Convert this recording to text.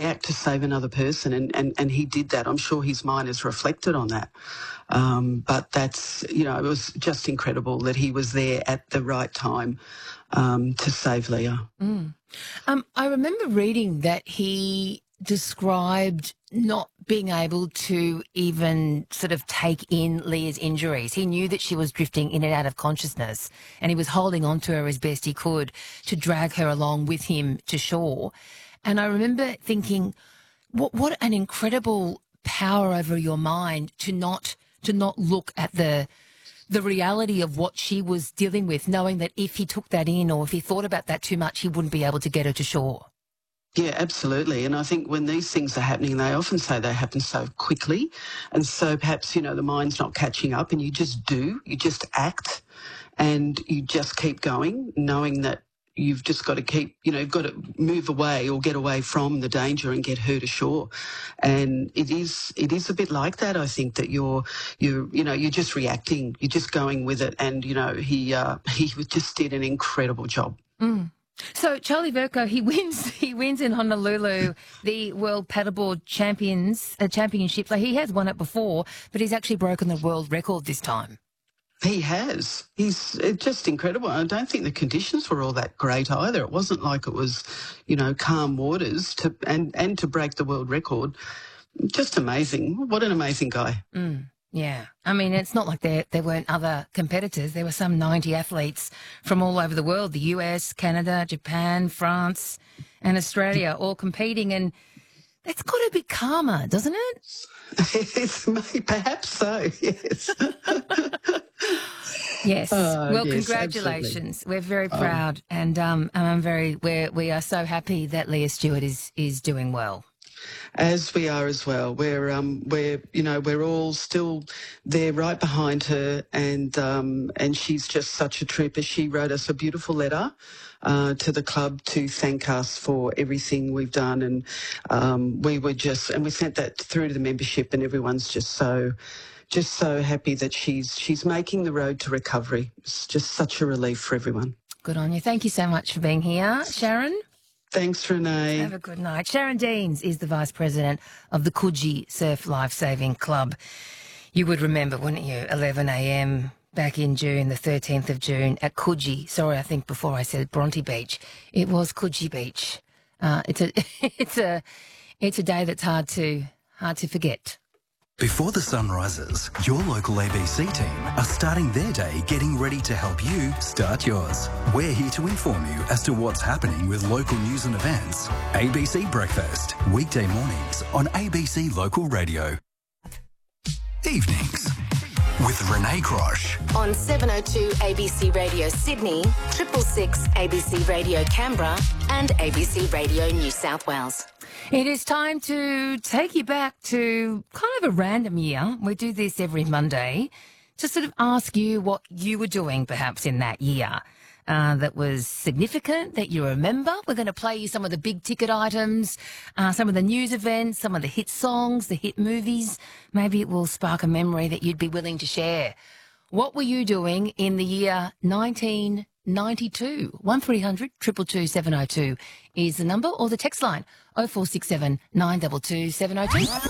react to save another person, and he did that. I'm sure his mind has reflected on that. But that's, it was just incredible that he was there at the right time to save Leah. I remember reading that he described not being able to even sort of take in Leah's injuries. He knew that she was drifting in and out of consciousness, and he was holding on to her as best he could to drag her along with him to shore. And I remember thinking, what an incredible power over your mind to not look at the reality of what she was dealing with, knowing that if he took that in or if he thought about that too much, he wouldn't be able to get her to shore. Yeah, absolutely. And I think when these things are happening, they often say they happen so quickly. And so perhaps, the mind's not catching up, and you just act, and you just keep going, knowing that you've just got to keep, you've got to move away or get away from the danger and get her to shore. And it is a bit like that. I think that you're just reacting, you're just going with it. And, he just did an incredible job. Mm. So Charlie Vercoe, he wins in Honolulu the World Paddleboard Championship. So he has won it before, but he's actually broken the world record this time. He has. He's just incredible. I don't think the conditions were all that great either. It wasn't like it was, calm waters and to break the world record. Just amazing. What an amazing guy. Yeah. I mean, it's not like there weren't other competitors. There were some 90 athletes from all over the world, the US, Canada, Japan, France and Australia, all competing. And it's got to be karma, doesn't it? Perhaps so, yes. Yes. Well, yes, congratulations. absolutely. We're very proud, and we are so happy that Leah Stewart is doing well. As we are as well. We're all still there right behind her, and she's just such a trooper. She wrote us a beautiful letter to the club to thank us for everything we've done, and we sent that through to the membership, and everyone's just so happy that she's making the road to recovery. It's just such a relief for everyone. Good on you. Thank you so much for being here, Sharon. Thanks, Renee. Have a good night. Sharon Deans is the Vice President of the Coogee Surf Lifesaving Club. You would remember, wouldn't you, 11 a.m. back in June, the 13th of June at Coogee. Sorry, I think before I said Bronte Beach. It was Coogee Beach. It's a day that's hard to forget. Before the sun rises, your local ABC team are starting their day getting ready to help you start yours. We're here to inform you as to what's happening with local news and events. ABC Breakfast, weekday mornings on ABC Local Radio. Evenings with Renee Crosh. On 702 ABC Radio Sydney, 666 ABC Radio Canberra and ABC Radio New South Wales. It is time to take you back to kind of a random year. We do this every Monday to sort of ask you what you were doing perhaps in that year that was significant, that you remember. We're going to play you some of the big ticket items, some of the news events, some of the hit songs, the hit movies. Maybe it will spark a memory that you'd be willing to share. What were you doing in the year 1992? 1300 222 702 is the number, or the text line 0467 922 702.